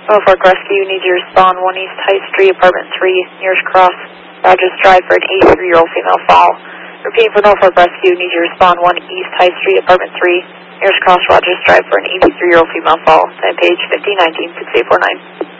Norfolk Rescue needs you to respond 1 East High Street, Apartment 3, nearest cross. Rogers Drive for an 83-year-old female fall. Repeating for Norfolk Rescue needs you to respond 1 East High Street, Apartment 3, nearest cross. Rogers Drive for an 83-year-old female fall. Time page 1519-6849.